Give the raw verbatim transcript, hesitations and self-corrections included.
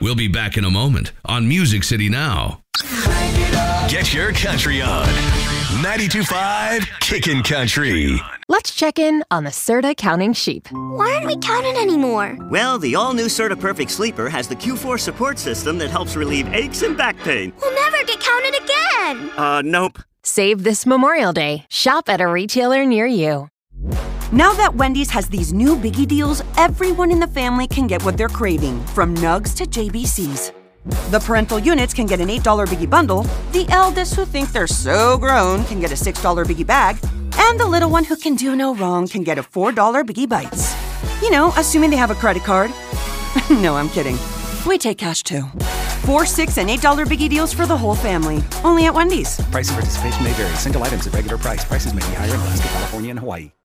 We'll be back in a moment on Music City Now. Get your country on. ninety-two point five Kickin' Country. Let's check in on the Serta counting sheep. Why aren't we counting anymore? Well, the all-new Serta Perfect Sleeper has the Q four support system that helps relieve aches and back pain. We'll never get counted again. Uh, nope. Save this Memorial Day. Shop at a retailer near you. Now that Wendy's has these new biggie deals, everyone in the family can get what they're craving, from nugs to J B Cs. The parental units can get an eight dollar biggie bundle, the eldest who think they're so grown can get a six dollar biggie bag, and the little one who can do no wrong can get a four dollar biggie bites. You know, assuming they have a credit card. No, I'm kidding. We take cash too. Four, six, and eight dollar biggie deals for the whole family. Only at Wendy's. Price and participation may vary. Single items at regular price. Prices may be higher in Alaska, California, and Hawaii.